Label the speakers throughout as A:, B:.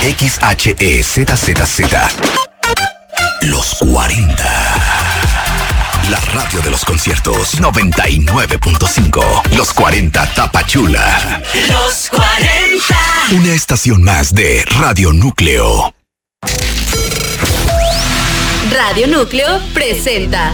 A: XHEZZZ. Los 40. La radio de los conciertos 99.5. Los 40 Tapachula.
B: Los 40.
A: Una estación más de Radio Núcleo.
C: Radio Núcleo presenta.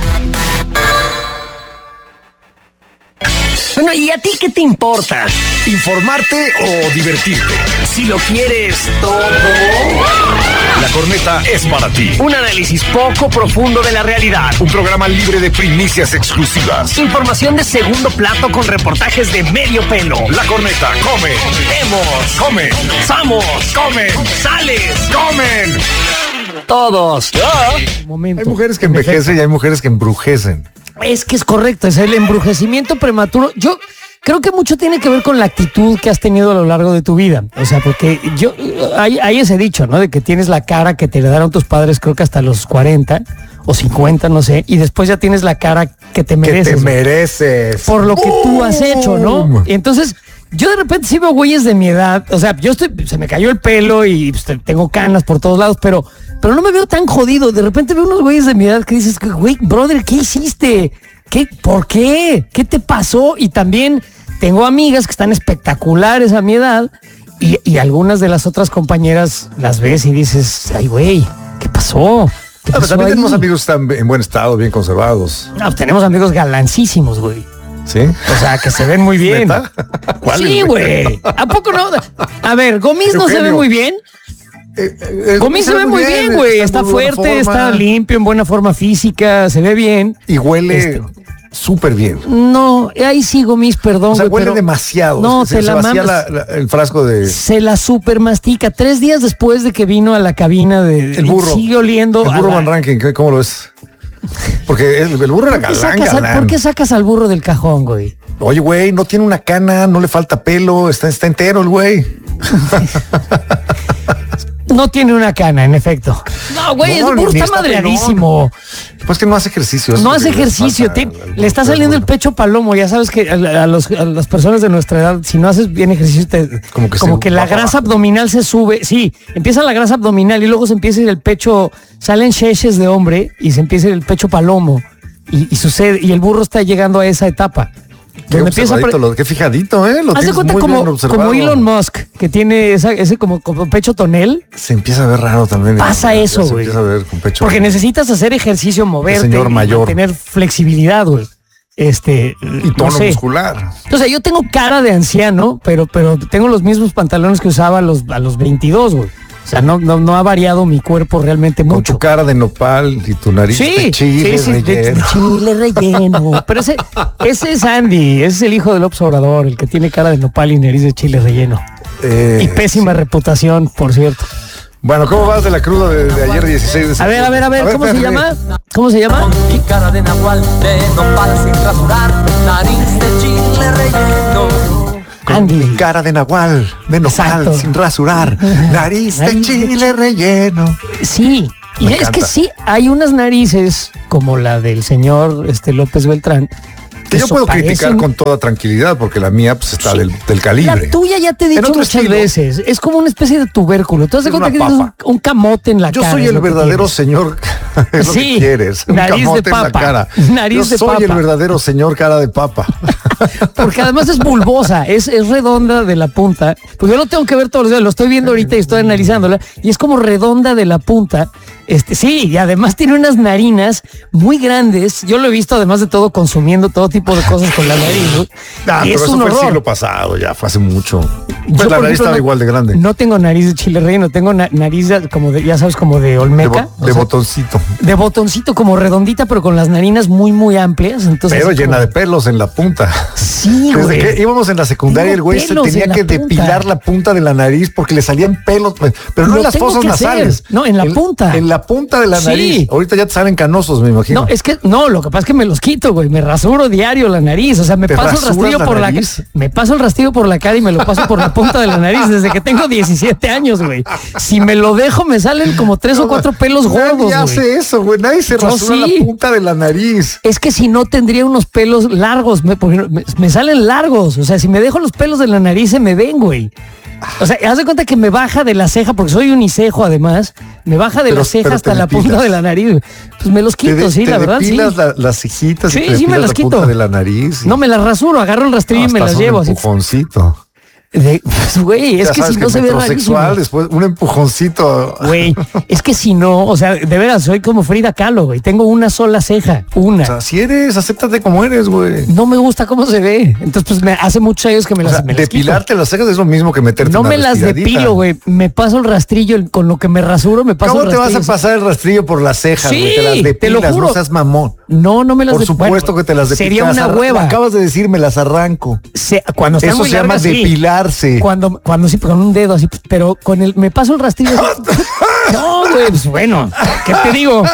D: Bueno, ¿y a ti qué te importa? ¿Informarte o divertirte? Si lo quieres todo,
E: La Corneta es para ti.
D: un análisis poco profundo de la realidad.
E: Un programa libre de primicias exclusivas.
D: Información de segundo plato con reportajes de medio pelo.
E: La Corneta come,
D: Vemos,
E: come,
D: somos,
E: come,
D: sales,
E: comen.
D: todos.
F: Hay mujeres que envejecen y hay mujeres que embrujecen.
G: Es que es correcto, es el embrujecimiento prematuro. Yo creo que mucho tiene que ver con la actitud que has tenido a lo largo de tu vida. O sea, porque hay ese dicho, ¿no? De que tienes la cara que te heredaron tus padres, creo que hasta los 40 o 50, no sé, y después ya tienes la cara que te mereces.
F: Que te mereces.
G: Por lo que tú has hecho, ¿no? Y entonces, yo de repente sí veo güeyes de mi edad. O sea, se me cayó el pelo y pues, tengo canas por todos lados, pero no me veo tan jodido. De repente veo unos güeyes de mi edad que dices, güey, brother, ¿qué hiciste? ¿Por qué? ¿Qué te pasó? Y también tengo amigas que están espectaculares a mi edad y algunas de las otras compañeras las ves y dices, ay, güey, ¿qué pasó? ¿Qué
F: Pero
G: pasó
F: también
G: ahí?
F: tenemos amigos que están en buen estado, bien conservados.
G: No, tenemos amigos galancísimos, güey.
F: ¿Sí?
G: O sea, que se ven muy bien.
F: ¿Neta? ¿Cuáles,
G: Sí, güey. ¿A poco no? A ver, Gomis no se ve
F: Eugenio.
G: muy bien. Gomis se ve muy bien, güey. Está
F: en buena
G: fuerte,
F: forma.
G: está limpio, en buena forma física, se ve bien.
F: Y huele súper bien.
G: No, ahí sí, Gomis, perdón.
F: O sea,
G: güey,
F: huele
G: pero
F: demasiado.
G: No,
F: se
G: te la
F: vacía
G: mamas.
F: el frasco de...
G: Se la super mastica. 3 días después de que vino a la cabina de...
F: El burro.
G: Sigue oliendo.
F: El burro
G: a la-
F: Van Ranking, ¿cómo lo ves? Porque el burro era galán.
G: ¿Por qué sacas al burro del cajón, güey?
F: Oye, güey, no tiene una cana, no le falta pelo, está entero el güey.
G: No tiene una cana, en efecto. No, güey,
F: No,
G: el burro
F: ni
G: está
F: está
G: madreadísimo.
F: Pues que no hace ejercicio.
G: No hace ejercicio, le está saliendo el pecho palomo. Ya sabes que a las personas de nuestra edad, si no haces bien ejercicio, como que la grasa abdominal se sube. Sí, empieza la grasa abdominal y luego se empieza a ir el pecho, salen cheches de hombre y se empieza a ir el pecho palomo. Y sucede, y el burro está llegando a esa etapa.
F: Qué
G: Donde empieza
F: qué fijadito, ¿eh? Lo
G: haz de
F: tienes
G: cuenta
F: muy bien
G: como
F: observado.
G: Elon Musk, que tiene ese como pecho tonel.
F: Se empieza a ver raro también.
G: Pasa
F: Ya
G: eso,
F: se
G: güey.
F: empieza a ver con pecho.
G: Porque necesitas hacer ejercicio, moverte,
F: señor mayor.
G: tener flexibilidad, güey.
F: Y tono
G: no sé.
F: muscular.
G: O sea, yo tengo cara de anciano, pero tengo los mismos pantalones que usaba a los 22, güey. O sea, no ha variado mi cuerpo realmente
F: Con
G: mucho.
F: tu cara de nopal y tu nariz de chile
G: de
F: relleno.
G: chile relleno. Pero ese es Andy, ese es el hijo del López Obrador, el que tiene cara de nopal y nariz de chile relleno. Y pésima reputación, por cierto.
F: Bueno, ¿cómo vas de la cruda de ayer 16 de septiembre?
G: A ver, ¿cómo se llama? ¿Cómo se llama?
B: Y cara de nahual, de nopal sin rasurar, nariz de chile relleno.
G: Andy.
F: Cara de nahual, de nopal,
G: Exacto.
F: sin rasurar, nariz de chile relleno.
G: Sí, y
F: Me
G: es que
F: encanta.
G: sí, hay unas narices como la del señor López Beltrán.
F: Que yo puedo
G: parecen-
F: criticar con toda tranquilidad porque la mía pues está del calibre.
G: La tuya ya te he
F: En
G: dicho
F: otro
G: muchas
F: estilo.
G: veces. Es como una especie de tubérculo. ¿Tú das de
F: Es
G: cuenta que
F: una
G: tienes
F: papa.
G: un camote en la
F: Yo
G: cara?
F: soy
G: es
F: el
G: lo que
F: verdadero
G: tienes.
F: señor, es lo
G: Sí,
F: que quieres. Un
G: nariz de
F: camote en la
G: papa.
F: cara.
G: Nariz
F: Yo
G: de
F: soy el
G: papa.
F: verdadero señor cara de papa.
G: Porque además es bulbosa, es redonda de la punta. Pues yo lo tengo que ver todos los días, lo estoy viendo ahorita y estoy analizándola. Y es como redonda de la punta. Sí, y además tiene unas narinas muy grandes. Yo lo he visto, además de todo, consumiendo todo tipo de cosas con la nariz, ¿no?
F: Ah,
G: Y
F: pero
G: es
F: eso
G: un
F: fue el
G: horror.
F: siglo pasado, ya fue hace mucho.
G: Yo,
F: Pues la
G: por
F: nariz
G: ejemplo,
F: estaba igual de grande.
G: No tengo nariz de chile relleno, tengo nariz como de, ya sabes, como de olmeca.
F: de botoncito.
G: De botoncito, como redondita, pero con las narinas muy, muy amplias. Entonces,
F: Pero
G: así
F: llena
G: como-
F: de pelos en la punta.
G: Sí,
F: Desde
G: güey.
F: que íbamos en la secundaria,
G: Tengo
F: el güey se
G: pelos
F: tenía
G: en la
F: que
G: punta.
F: depilar la punta de la nariz porque le salían pelos, pero no
G: Lo
F: en las
G: tengo
F: fosas
G: que hacer.
F: nasales.
G: No, en la punta.
F: En la punta de la
G: Sí.
F: nariz. Ahorita ya te salen canosos, me imagino.
G: No, es que no, lo que pasa es que me los quito, güey. Me rasuro diario la nariz. O sea, me
F: ¿Te
G: paso el
F: rasuras
G: rastrillo
F: la
G: por
F: nariz?
G: me paso el rastrillo por la cara y me lo paso por la punta de la nariz desde que tengo 17 años, güey. Si me lo dejo, me salen como 3 o 4 pelos gordos,
F: Nadie
G: güey.
F: hace eso, güey. Nadie se
G: Yo
F: rasura
G: sí.
F: la punta de la nariz.
G: Es que si no tendría unos pelos largos, porque me salen largos. O sea, si me dejo los pelos de la nariz se me ven, güey. O sea, haz de cuenta que me baja de la ceja, porque soy unicejo además, me baja de la ceja
F: pero
G: hasta
F: te
G: la punta
F: depilas.
G: de la nariz, güey. Pues me los quito, sí, la verdad, sí.
F: Te depilas las cejitas
G: Sí,
F: y te
G: sí, me
F: depilas
G: las
F: la
G: quito.
F: punta de la nariz.
G: No me las rasuro, agarro el rastrillo y me las llevo.
F: Un
G: Así.
F: empujoncito.
G: Pues, güey, es
F: Ya
G: que
F: sabes
G: si no se ve
F: metrosexual,
G: rarísimo.
F: después un empujoncito.
G: Güey, es que si no, o sea, de veras, soy como Frida Kahlo, güey. Tengo una sola ceja, una.
F: O sea, si eres, acéptate como eres, güey.
G: No me gusta cómo se ve. Entonces, pues me hace muchos años que me
F: O sea,
G: me las quito.
F: depilarte las cejas es lo mismo que meterte
G: No
F: una
G: me las
F: respiradita.
G: depilo, güey. Me paso el rastrillo con lo que me rasuro, me paso
F: ¿Cómo
G: el
F: te
G: rastrillo.
F: vas a pasar el rastrillo por las cejas,
G: Sí,
F: güey? Te las depilas,
G: te lo juro.
F: no seas mamón.
G: No, no me las
F: Por
G: depilo.
F: supuesto que te las depilas.
G: Sería una hueva.
F: Acabas de decir, me las arranco.
G: Cuando están
F: Eso
G: muy
F: se llama
G: largas, sí.
F: depilarse.
G: Cuando sí, con un dedo así, pero con me paso el rastrillo. No, güey, pues bueno, ¿qué te digo?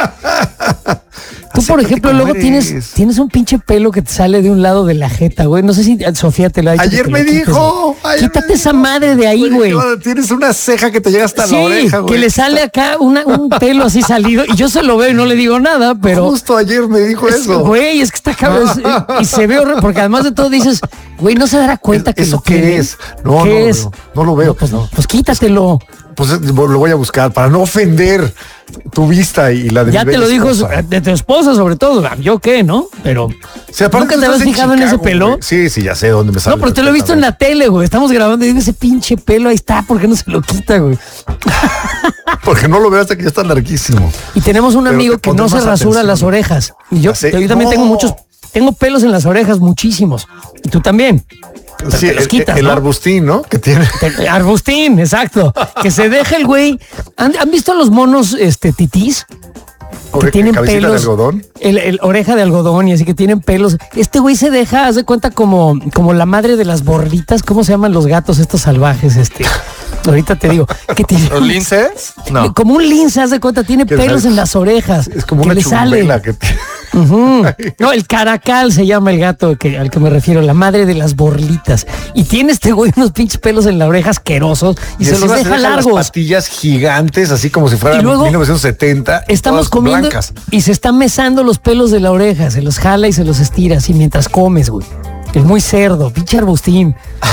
G: Tú, por
F: Acéptate
G: ejemplo,
F: como
G: luego
F: eres.
G: tienes un pinche pelo que te sale de un lado de la jeta, güey. No sé si Sofía te lo ha dicho.
F: Ayer
G: que te
F: me
G: lo quites,
F: dijo.
G: güey.
F: ayer
G: Quítate
F: me
G: esa
F: dijo.
G: madre de ahí, güey.
F: Tienes una ceja que te llega hasta
G: Sí,
F: la oreja, güey.
G: que le sale acá un pelo así salido. Y yo se lo veo y no le digo nada, pero...
F: Justo ayer me dijo eso.
G: Güey, es que está cabrón. Y se ve horrible, porque además de todo dices, güey, no se dará cuenta que
F: ¿Eso
G: lo
F: qué
G: tiene.
F: es? No,
G: ¿Qué
F: no,
G: es?
F: no lo veo.
G: Pues quítatelo.
F: Pues lo voy a buscar para no ofender tu vista y la de
G: Ya
F: mi
G: te lo
F: bella
G: dijo
F: esposa.
G: de tu esposa, sobre todo. ¿Yo qué, no? Pero.
F: Sí, aparte
G: ¿Nunca
F: tú
G: te habías
F: estás en
G: fijado en ese
F: Chicago,
G: pelo?
F: güey. Sí, sí, ya sé dónde me sale.
G: No, pero te lo he visto en la tele, güey. Estamos grabando y digo, ese pinche pelo ahí está. ¿Por qué no se lo quita, güey?
F: Porque no lo veo hasta que ya está larguísimo.
G: Y tenemos un
F: Pero
G: amigo
F: te
G: que no
F: pondré
G: se
F: más
G: rasura
F: atención.
G: las orejas. Y yo
F: Ya sé.
G: también
F: No.
G: tengo pelos en las orejas, muchísimos. Y tú también.
F: Sí,
G: te los quitas,
F: el
G: ¿no?
F: arbustín, ¿no? Que tiene.
G: Arbustín, exacto. Que se deja el güey. ¿Han visto los monos titís? Que tienen
F: cabecita de
G: pelos.
F: algodón.
G: El oreja de algodón y así que tienen pelos. Este güey se deja, haz de cuenta como la madre de las borritas. ¿Cómo se llaman los gatos estos salvajes? Ahorita te digo. Que tiene,
H: ¿Los linces? No.
G: como un lince, haz de cuenta, tiene
F: Que
G: pelos
F: sale-
G: en las orejas.
F: Es como
G: que
F: una
G: le sale.
F: chumbela que tiene.
G: Ujú. No, el caracal se llama el gato al que me refiero, la madre de las borlitas. Y tiene este güey unos pinches pelos en la oreja asquerosos y se los
F: encima
G: deja
F: las
G: largos.
F: patillas gigantes, así como si fueran
G: Y luego
F: 1970.
G: Estamos
F: todas
G: comiendo
F: blancas.
G: y se está mesando los pelos de la oreja, se los jala y se los estira así mientras comes, güey. Es muy cerdo, pinche arbustín.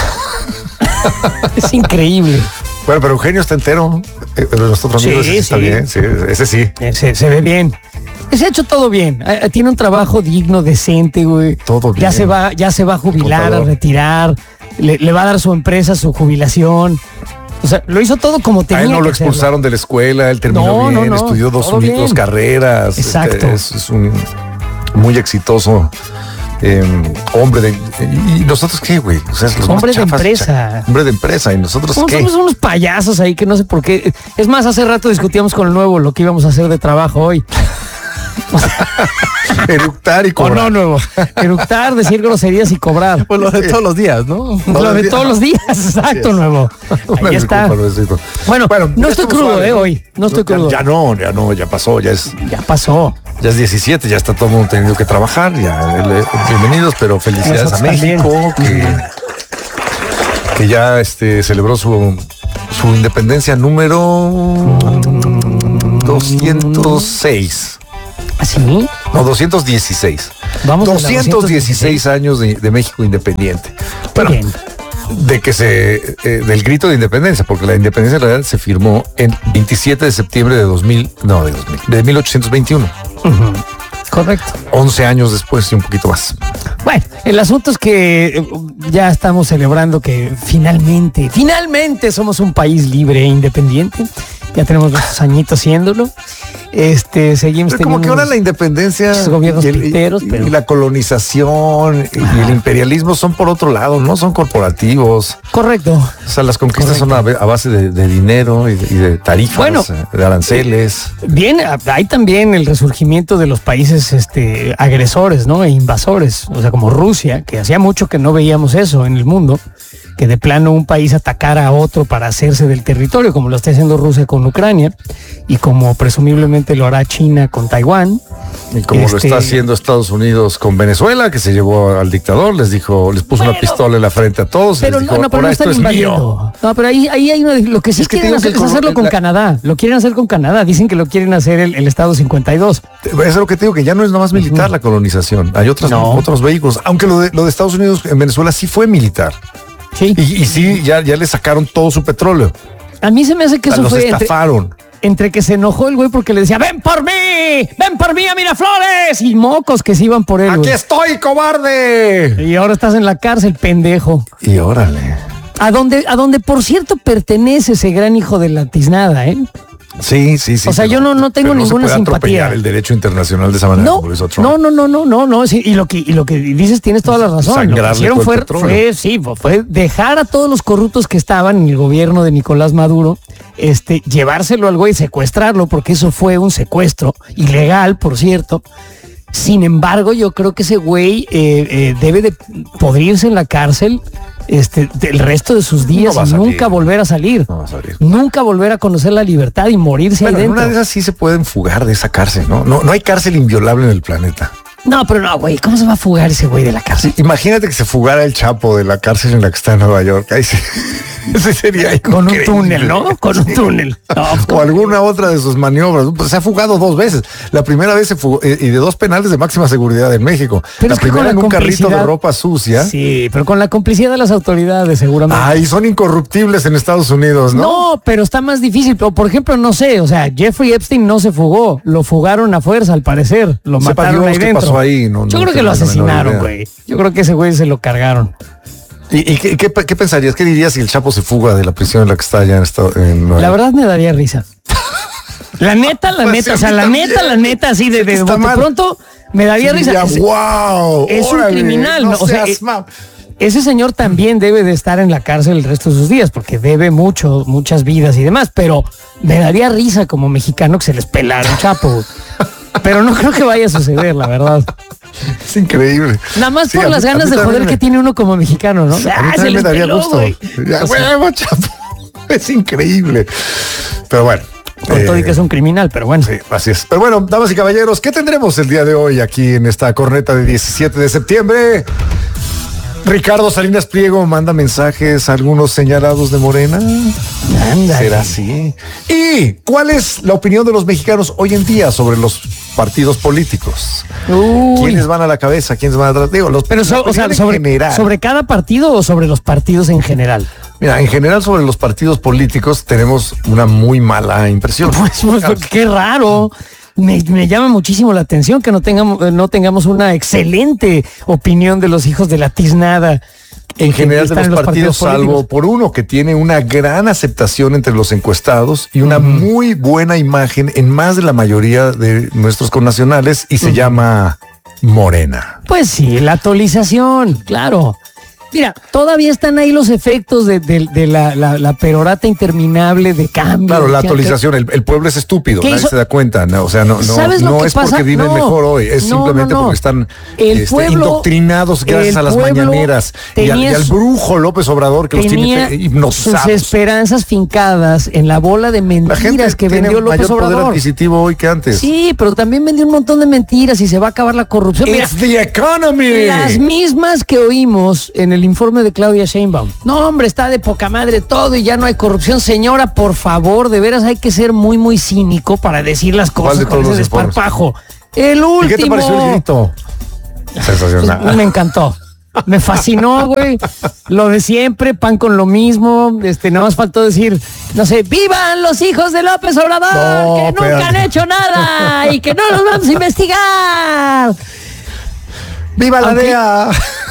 G: Es increíble.
F: Bueno, pero Eugenio está entero. Nuestro amigo
G: Sí,
F: ese está
G: sí.
F: bien. Sí, ese sí.
G: Se ve bien. Se ha hecho todo bien. Tiene un trabajo digno, decente, güey.
F: Todo bien.
G: Ya se va a jubilar,
F: Contador.
G: a retirar. Le va a dar su empresa su jubilación. O sea, lo hizo todo como
F: A
G: tenía
F: él no lo
G: que hacerlo.
F: expulsaron de la escuela, él terminó
G: No,
F: bien,
G: no,
F: estudió
G: todo bien.
F: dos carreras.
G: Exacto.
F: Es un muy exitoso hombre de... ¿Y nosotros qué, güey? O sea, los
G: Hombre
F: más
G: de
F: chafas,
G: empresa.
F: Hombre de empresa. ¿Y nosotros qué?
G: Somos unos payasos ahí que no sé por qué. Es más, hace rato discutíamos con el nuevo lo que íbamos a hacer de trabajo hoy.
F: Eructar y
G: O
F: cobrar.
G: no, nuevo. Eructar, decir groserías y cobrar.
H: Pues lo de todos los días, ¿no?
G: Lo de todos los días, exacto, nuevo.
F: Una
G: Ahí está.
F: disculpa, Luisito.
G: Bueno, no
F: ya
G: estoy
F: estuvo
G: crudo,
F: suave, ¿no?
G: hoy. No estoy crudo.
F: Ya pasó, ya es
G: Ya pasó.
F: 17, ya está todo el mundo teniendo que trabajar, bienvenidos, pero felicidades a
G: Nosotros también.
F: México, que ya celebró su independencia número 206.
G: ¿Así?
F: No, 216.
G: Vamos a la
F: 216 años de México independiente.
G: Qué
F: Bueno,
G: bien.
F: de que del grito de independencia, porque la independencia en realidad se firmó el 27 de septiembre de 1821.
G: Correcto.
F: 11 años después y un poquito más.
G: Bueno, el asunto es que ya estamos celebrando que finalmente somos un país libre e independiente. Ya tenemos nuestros añitos siéndolo. Seguimos
F: Pero como que ahora la independencia
G: muchos gobiernos
F: y
G: piteros, pero-
F: y la colonización y el imperialismo son por otro lado, no son corporativos.
G: Correcto.
F: O sea, las conquistas son a base de dinero y de tarifas,
G: Bueno,
F: de aranceles.
G: Bien, hay también el resurgimiento de los países agresores, ¿no? E invasores, o sea, como Rusia, que hacía mucho que no veíamos eso en el mundo. que de plano un país atacara a otro para hacerse del territorio, como lo está haciendo Rusia con Ucrania y como presumiblemente lo hará China con Taiwán.
F: Y como lo está haciendo Estados Unidos con Venezuela, que se llevó al dictador, les puso una pistola en la frente a todos.
G: Pero
F: les dijo,
G: no están invadiendo. No, pero ahí hay lo que sí es quieren hacer es hacerlo con Canadá. Lo quieren hacer con Canadá. Dicen que lo quieren hacer el Estado 52.
F: Eso es lo que te digo, que ya no es nomás militar la colonización. Hay otros vehículos. Aunque lo de Estados Unidos en Venezuela sí fue militar. Sí. Y sí, ya le sacaron todo su petróleo.
G: A mí se me hace que eso fue...
F: estafaron.
G: Entre que se enojó el güey porque le decía, ven por mí a Miraflores, y mocos que se iban por él.
F: ¡Aquí estoy, cobarde!
G: Y ahora estás en la cárcel, pendejo.
F: Y órale.
G: A donde por cierto pertenece ese gran hijo de la tiznada, ¿eh?
F: Sí.
G: O sea, yo no tengo ninguna simpatía.
F: El derecho internacional de esa manera.
G: No, sí, y lo que dices tienes toda la razón. Lo que hicieron fue dejar a todos los corruptos que estaban en el gobierno de Nicolás Maduro, llevárselo al güey, secuestrarlo, porque eso fue un secuestro ilegal, por cierto. Sin embargo, yo creo que ese güey debe de podrirse en la cárcel el resto de sus días y nunca volver a salir.
F: No va a salir.
G: Nunca volver a conocer la libertad y morirse ahí dentro.
F: Una de esas sí se pueden fugar de esa cárcel, ¿no? No hay cárcel inviolable en el planeta.
G: No, pero no, güey, ¿cómo se va a fugar ese güey de la cárcel?
F: Sí, imagínate que se fugara el Chapo de la cárcel en la que está en Nueva York. Ahí sí. Ese sería
G: con un túnel, ¿no? Con un túnel.
F: O alguna otra de sus maniobras. Pues se ha fugado 2 veces. La primera vez se fugó y de 2 penales de máxima seguridad en México. Pero la primera en un carrito de ropa sucia.
G: Sí, pero con la complicidad de las autoridades, seguramente.
F: Ay, son incorruptibles en Estados Unidos, ¿no?
G: No, pero está más difícil. Por ejemplo, no sé, o sea, Jeffrey Epstein no se fugó. Lo fugaron a fuerza, al parecer. Lo mataron ahí dentro.
F: ¿Qué pasó ahí?
G: Yo creo que lo asesinaron, güey. Yo creo que ese güey se lo cargaron.
F: ¿Y qué pensarías? ¿Qué dirías si el Chapo se fuga de la prisión en la que está allá en Nueva York?
G: La verdad me daría risa. La neta, o sea, la neta, así de pronto me daría risa.
F: Wow,
G: es un criminal, ¿no? O sea, ese señor también debe de estar en la cárcel el resto de sus días porque debe muchas vidas y demás, pero me daría risa como mexicano que se les pelara un Chapo. Pero no creo que vaya a suceder, la verdad.
F: Es increíble.
G: Nada más por las ganas de joder que tiene uno como mexicano, ¿no?
F: A mí me daría gusto. Huevo, Chapo. Es increíble. Pero bueno.
G: Con todo y que es un criminal, pero bueno.
F: Sí, así es. Pero bueno, damas y caballeros, ¿qué tendremos el día de hoy aquí en esta corneta de 17 de septiembre? Ricardo Salinas Pliego manda mensajes a algunos señalados de Morena.
G: Ándale.
F: ¿Será así? ¿Y cuál es la opinión de los mexicanos hoy en día sobre los partidos políticos? ¿Quiénes van a la cabeza? ¿Quiénes van atrás? Digo,
G: pero sobre cada partido o sobre los partidos en general.
F: Mira, en general sobre los partidos políticos tenemos una muy mala impresión.
G: Pues qué raro. Me llama muchísimo la atención que no tengamos una excelente opinión de los hijos de la tiznada.
F: En general de los partidos, salvo por uno que tiene una gran aceptación entre los encuestados y una muy buena imagen en más de la mayoría de nuestros connacionales y se llama Morena.
G: Pues sí, la atolización, claro. Mira, todavía están ahí los efectos de la perorata interminable de cambio.
F: Claro, la actualización, el pueblo es estúpido, nadie se da cuenta, ¿no? O sea, no es porque viven mejor hoy, es simplemente porque están indoctrinados gracias a las mañaneras y al brujo López Obrador que los tiene hipnotizados.
G: Sus esperanzas fincadas en la bola de mentiras que vendió López Obrador.
F: Poder adquisitivo hoy que antes.
G: Sí, pero también vendió un montón de mentiras y se va a acabar la corrupción.
F: It's the economy.
G: Las mismas que oímos en el informe de Claudia Sheinbaum. No, hombre, está de poca madre todo y ya no hay corrupción. Señora, por favor, de veras hay que ser muy, muy cínico para decir las cosas con ese desparpajo. El último.
F: ¿Y qué te pareció el grito? Sensacional.
G: Pues, me encantó. Me fascinó, güey. Lo de siempre, pan con lo mismo. Nada más faltó decir, no sé, ¡vivan los hijos de López Obrador! Que nunca han hecho nada y que no los vamos a investigar.
F: ¡Viva la DEA!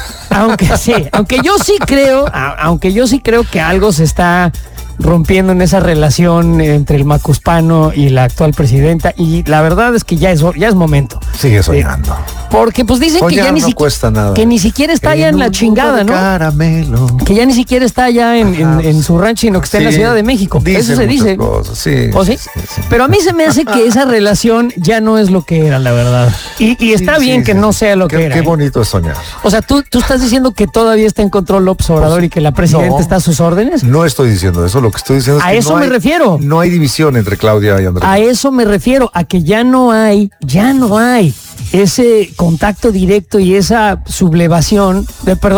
G: Aunque yo sí creo que algo se está rompiendo en esa relación entre el macuspano y la actual presidenta y la verdad es que ya es momento.
F: Sigue soñando.
G: Porque pues dicen
F: soñar
G: que ya
F: no cuesta nada.
G: Que ni siquiera está allá en la chingada, ¿no?
F: Caramelo.
G: Que ya ni siquiera está allá en su rancho, sino que está en la Ciudad de México. Eso se dice.
F: Cosas, sí,
G: ¿O sí? Pero a mí se me hace que esa relación ya no es lo que era, la verdad. Y está bien que no sea lo que era.
F: Qué bonito es soñar.
G: O sea, ¿tú estás diciendo que todavía está en control López Obrador y que la presidenta está a sus órdenes?
F: No estoy diciendo eso. Lo que estoy diciendo es
G: que eso me refiero.
F: No hay división entre Claudia y Andrés.
G: A eso me refiero, a que ya no hay ese contacto directo y esa subordinación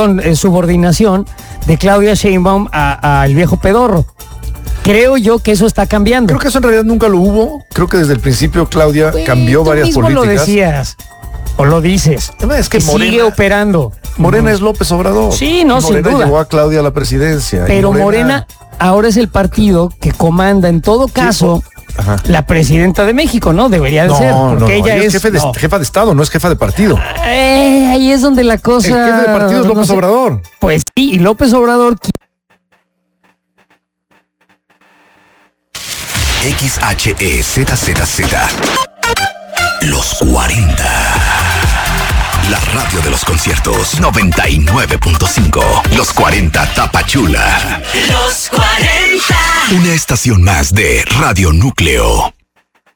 G: de Claudia Sheinbaum al viejo pedorro. Creo yo que eso está cambiando.
F: Creo que eso en realidad nunca lo hubo. Creo que desde el principio Claudia cambió varias políticas.
G: Lo decías o lo dices.
F: Es que
G: Morena sigue operando.
F: Morena es López Obrador.
G: Sí, no, sin duda.
F: Morena llevó a Claudia a la presidencia.
G: Pero Morena ahora es el partido que comanda en todo caso la presidenta de México, ¿no? Debería de ser, porque ella es
F: jefa de Estado, no es jefa de partido.
G: Ahí es donde la cosa...
F: El jefe de partido es López Obrador.
G: Pues sí, y López Obrador...
A: XHEZZZ Los 40. La radio de los conciertos 99.5. Los 40 Tapachula.
C: Los 40.
A: Una estación más de Radio Núcleo.